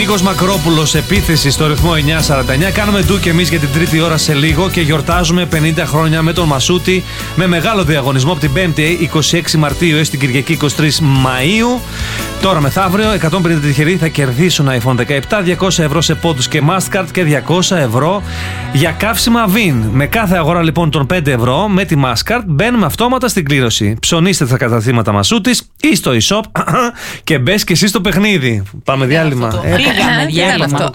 Νίκος Μακρόπουλος, επίθεση στο ρυθμό 949. Κάνουμε ντου και εμείς για την τρίτη ώρα σε λίγο και γιορτάζουμε 50 χρόνια με τον Μασούτη με μεγάλο διαγωνισμό από την 5η 26 Μαρτίου έως την Κυριακή 23 Μαΐου. Τώρα μεθαύριο 150 τυχεροί θα κερδίσουν iPhone 17, 200 ευρώ σε πόντους και Mastercard και 200 ευρώ για καύσιμα Vin. Με κάθε αγορά λοιπόν των 5 ευρώ με τη Mastercard μπαίνουμε αυτόματα στην κλήρωση. Ψωνίστε τα καταστήματα Μασούτης ή στο e-shop και μπες και εσύ στο παιχνίδι. Πάμε διάλειμμα. Πήγαμε διάλειμμα.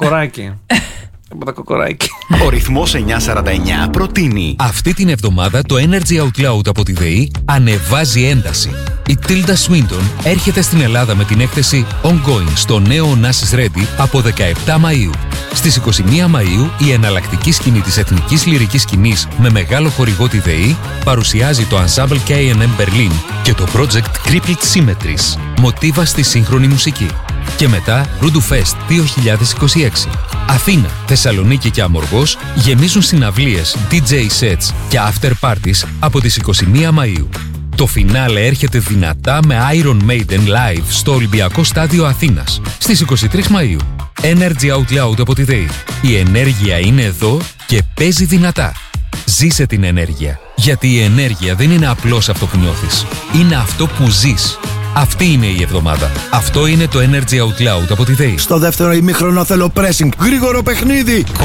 Ο ρυθμός 949 προτείνει. Αυτή την εβδομάδα το Energy Out Loud από τη ΔΕΗ ανεβάζει ένταση. Η Tilda Swinton έρχεται στην Ελλάδα με την έκθεση Ongoing στο νέο Onassis Ready από 17 Μαΐου. Στις 21 Μαΐου η εναλλακτική σκηνή της εθνικής λυρικής σκηνής με μεγάλο χορηγό τη ΔΕΗ παρουσιάζει το Ensemble K&M Berlin και το project Crippled Symmetries, μοτίβα στη σύγχρονη μουσική. Και μετά Rudu Fest 2026. Αθήνα, Θεσσαλονίκη και Αμοργός γεμίζουν συναυλίες, DJ sets και after parties από τις 21 Μαΐου. Το φινάλε έρχεται δυνατά με Iron Maiden live στο Ολυμπιακό Στάδιο Αθήνας στις 23 Μαΐου. Energy Out Loud από τη ΔΕΗ. Η ενέργεια είναι εδώ και παίζει δυνατά. Ζήσε την ενέργεια. Γιατί η ενέργεια δεν είναι απλώς αυτό που νιώθεις. Είναι αυτό που ζεις. Αυτή είναι η εβδομάδα. Αυτό είναι το Energy Out Loud από τη ΔΕΗ. Στο δεύτερο ημίχρονο θέλω pressing. Γρήγορο παιχνίδι.